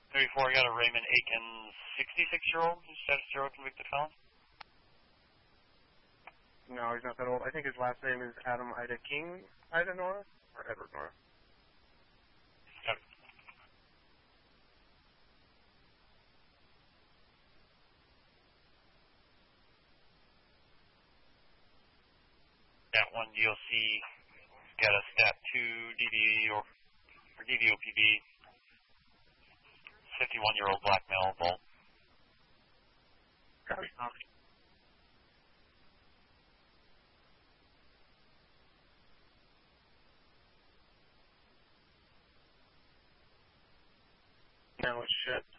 34, got a Raymond Aikens, 66-year-old, status 0 convicted felon. No, he's not that old. I think his last name is Adam Ida King, Ida Nora, or Edward Nora. Got it. Stat 1 DOC, got a Stat 2 DD or DVOPB, 51-year-old black male, Bolt. Copy. Now it's shit.